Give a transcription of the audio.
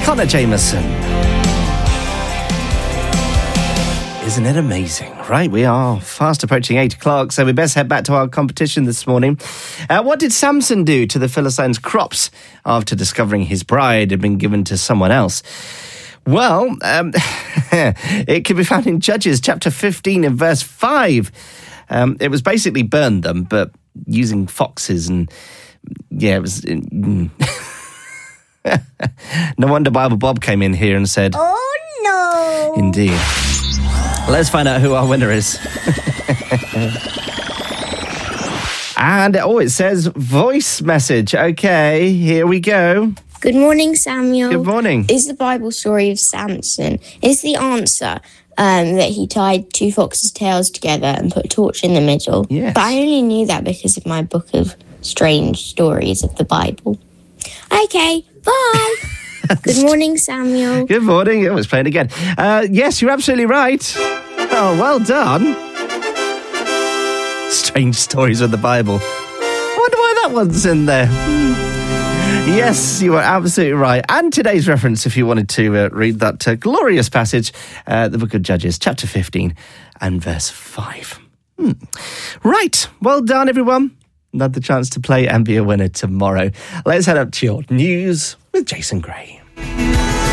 Connor Jameson. Isn't it amazing? Right, we are fast approaching 8 o'clock, so we best head back to our competition this morning. What did Samson do to the Philistines' crops after discovering his bride had been given to someone else? Well, it can be found in Judges chapter 15 and verse 5. It was basically burned them, but using foxes and... yeah, it was... No wonder Bible Bob came in here and said... oh, no. Indeed. Let's find out who our winner is. And, it says voice message. Okay, here we go. Good morning, Samuel. Good morning. Is the Bible story of Samson? Is the answer that he tied two foxes' tails together and put a torch in the middle? Yes. But I only knew that because of my book of strange stories of the Bible. Okay, bye. Good morning, Samuel. Good morning. Oh, it's playing again. Yes, you're absolutely right. Oh, well done. Strange stories of the Bible. I wonder why that one's in there. Yes, you are absolutely right. And today's reference, if you wanted to read that glorious passage, the book of Judges, chapter 15 and verse 5. Right. Well done, everyone. Another chance to play and be a winner tomorrow. Let's head up to your news with Jason Gray.